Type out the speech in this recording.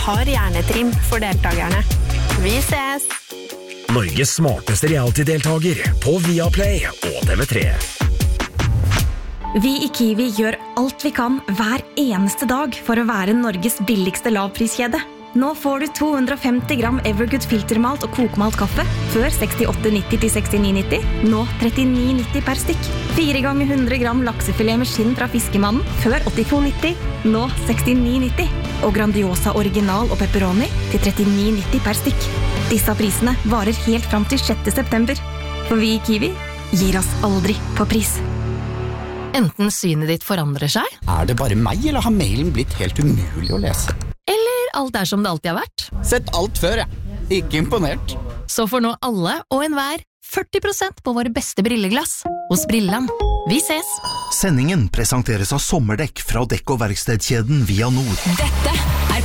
har hjernetrim for deltakerne. Vi ses! Norges smarteste reality-deltager på Viaplay og TV3. Vi I Kiwi gjør alt vi kan hver eneste dag for å være Norges billigste lavpriskjede. Nå får du 250 gram Evergood filtermalt og kokmalt kaffe før 68,90 til 69,90. Nå 39,90 per stykk. 4 ganger 100 gram laksefilet med skinn fra fiskemannen før 82,90. Nå 69,90. Og Grandiosa original og pepperoni til 39,90 per stykk. Disse prisene varer helt fram til 6. september. For vi I Kiwi gir oss aldri på pris. Enten synet ditt forandrer seg, det bare meg, eller har mailen blitt helt umulig å lese? eller alt som det alltid har vært. Sett alt før, jeg. Ikke imponert. Så får nå alle og enhver 40% på våre beste brilleglass hos Brilland. Vi ses! Sendingen presenteres av sommerdekk fra dekk- og verkstedkjeden Via Nord. Dette